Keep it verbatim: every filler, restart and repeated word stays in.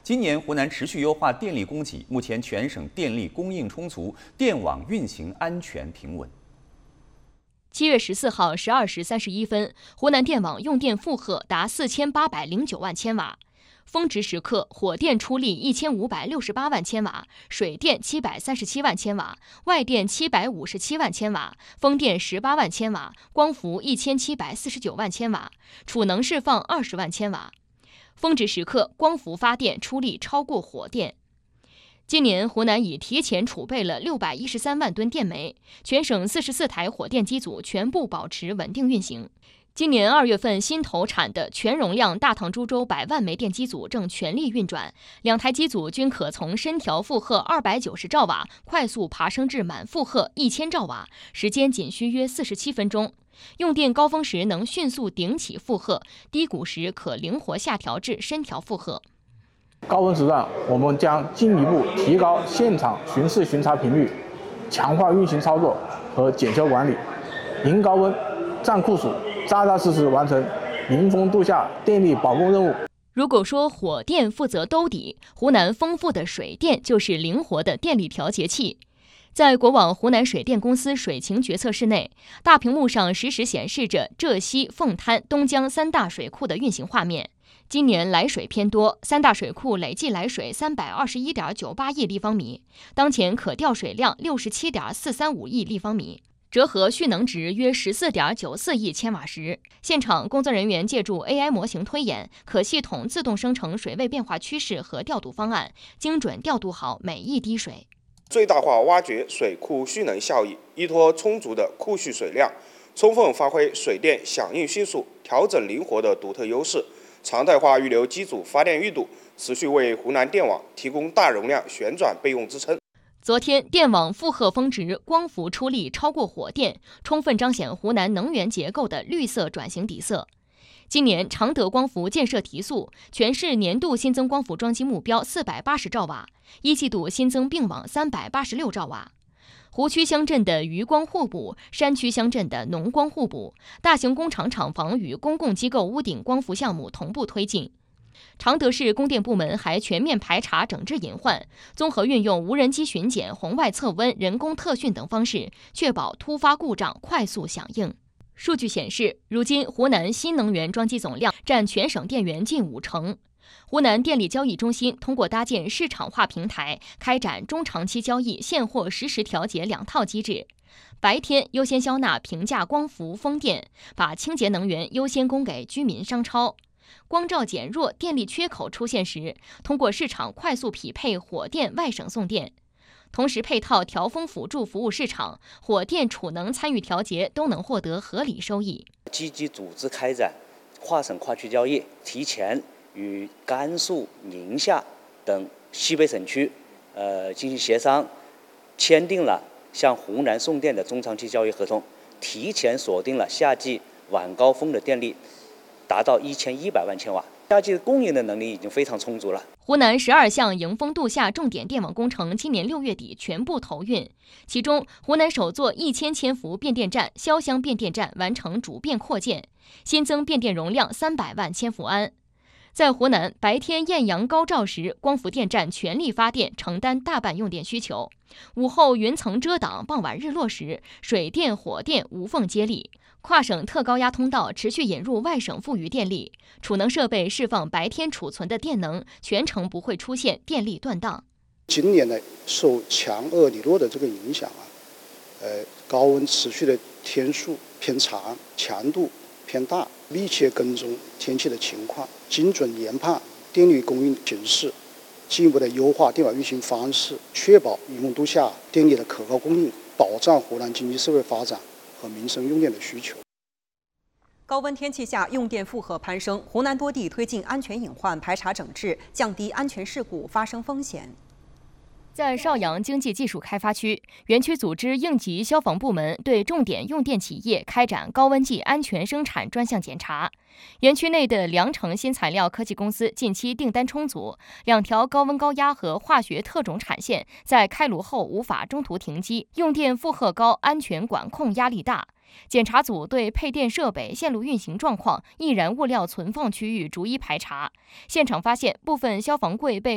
今年湖南持续优化电力供给，目前全省电力供应充足，电网运行安全平稳。 七月十四号十二时三十一分，湖南电网用电负荷达四千八百零九万千瓦。峰值时刻，火电出力一千五百六十八万千瓦，水电七百三十七万千瓦，外电七百五十七万千瓦，风电十八万千瓦，光伏一千七百四十九万千瓦，储能释放二十万千瓦。峰值时刻，光伏发电出力超过火电。今年湖南已提前储备了六百一十三万吨电煤，全省四十四台火电机组全部保持稳定运行。今年二月份新投产的全容量大唐株洲百万煤电机组正全力运转，两台机组均可从深调负荷二百九十兆瓦快速爬升至满负荷一千兆瓦，时间仅需约四十七分钟。用电高峰时能迅速顶起负荷，低谷时可灵活下调至深调负荷。 高温时段，我们将进一步提高现场巡视巡查频率，强化运行操作和检修管理，迎高温、战酷暑，扎扎实实完成迎峰度夏电力保供任务。 如果说火电负责兜底，湖南丰富的水电就是灵活的电力调节器。在国网湖南水电公司水情决策室内，大屏幕上实时显示着浙西、凤滩、东江三大水库的运行画面。今年来水偏多，三大水库累计来水三百二十一点九八亿立方米，当前可调水量六十七点四三五亿立方米，折合蓄能值约十四点九四亿千瓦时。现场工作人员借助 A I 模型推演，可系统自动生成水位变化趋势和调度方案，精准调度好每一滴水。 最大化挖掘水库蓄能效益，依托充足的库蓄水量，充分发挥水电响应迅速、调整灵活的独特优势，常态化预留机组发电预度，持续为湖南电网提供大容量旋转备用支撑。 昨天，电网负荷峰值，光伏出力超过火电，充分彰显湖南能源结构的绿色转型底色。今年常德光伏建设提速，全市年度新增光伏装机目标四百八十兆瓦，一季度新增并网三百八十六兆瓦。湖区乡镇的渔光互补，山区乡镇的农光互补，大型工厂厂房与公共机构屋顶光伏项目同步推进。常德市供电部门还全面排查整治隐患，综合运用无人机巡检、红外测温、人工特训等方式，确保突发故障快速响应。数据显示，如今湖南新能源装机总量占全省电源近五成。湖南电力交易中心通过搭建市场化平台，开展中长期交易现货实时调节两套机制。白天优先销纳平价光伏、风电，把清洁能源优先供给居民商超。光照减弱、电力缺口出现时，通过市场快速匹配火电外省送电。同时配套调峰辅助服务市场，火电储能参与调节都能获得合理收益。 积极组织开展跨省跨区交易，提前与甘肃、宁夏等西北省区呃进行协商，签订了向湖南送电的中长期交易合同，提前锁定了夏季晚高峰的电力，达到一千一百万千瓦。夏季供应的能力已经非常充足了。 湖南十二项迎峰度夏重点电网工程今年六月底全部投运，其中湖南首座一千千伏变电站潇湘变电站完成主变扩建，新增变电容量三百万千伏安。在湖南，白天艳阳高照时，光伏电站全力发电，承担大半用电需求；午后云层遮挡，傍晚日落时，水电、火电无缝接力。跨省特高压通道持续引入外省富余电力，储能设备释放白天储存的电能，全程不会出现电力断档。 今年呢，受强厄里诺的这个影响啊，呃，高温持续的天数偏长，强度偏大，密切跟踪天气的情况，精准研判电力供应形势，进一步的优化电网运行方式，确保迎峰度夏电力的可靠供应，保障湖南经济社会发展和民生用电的需求。 高温天气下，用电负荷攀升，湖南多地推进安全隐患排查整治，降低安全事故发生风险。 在邵阳经济技术开发区，园区组织应急消防部门对重点用电企业开展高温季安全生产专项检查。园区内的良成新材料科技公司近期订单充足，两条高温高压和化学特种产线在开炉后无法中途停机，用电负荷高，安全管控压力大。检查组对配电设备线路运行状况、易燃物料存放区域逐一排查，现场发现部分消防柜被